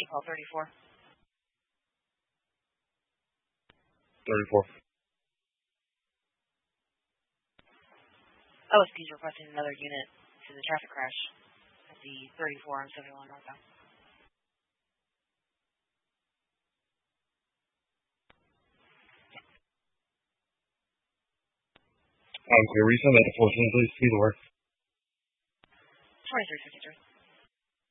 you call 34? 34. OSP is requesting another unit to the traffic crash at the 34 on 71 northbound. Clear. Resend that to 14, please. Speed the work. 2353.